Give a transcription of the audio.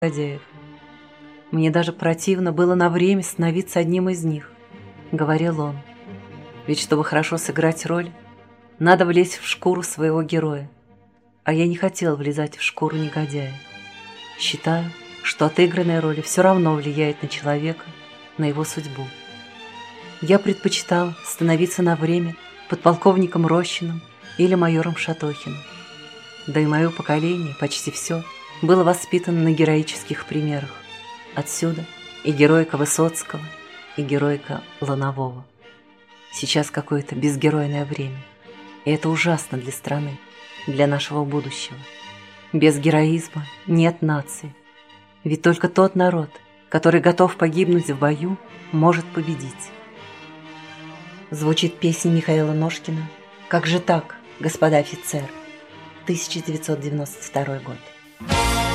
негодяев. Мне даже противно было на время становиться одним из них, говорил он. Ведь чтобы хорошо сыграть роль, надо влезть в шкуру своего героя, а я не хотел влезать в шкуру негодяя. Считаю, что отыгранная роль все равно влияет на человека, на его судьбу. Я предпочитал становиться на время подполковником Рощиным или майором Шатохиным. Да и мое поколение, почти все, было воспитано на героических примерах. Отсюда и героика Высоцкого, и героика Ланового. Сейчас какое-то безгеройное время, и это ужасно для страны, для нашего будущего. Без героизма нет нации, ведь только тот народ, который готов погибнуть в бою, может победить. Звучит песня Михаила Ножкина «Как же так, господа офицеры?» 1992 год.